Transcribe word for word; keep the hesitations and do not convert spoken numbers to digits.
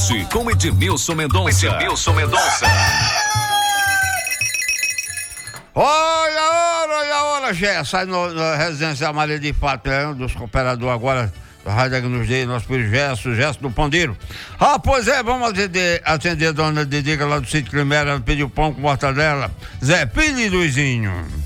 hoje com Edmilson Mendonça. Edmilson Mendonça. Olha a hora, olha a hora, Gé. Sai no, no Residencial Maria de Fátima, é um dos cooperadores agora da Rádio nos Dias, nosso filho Gesso, Gesso do Pandeiro. Ah, pois é, vamos atender, atender a dona Dedica lá do sítio Climera, ela pediu pão com mortadela. Zé Pini e Luizinho.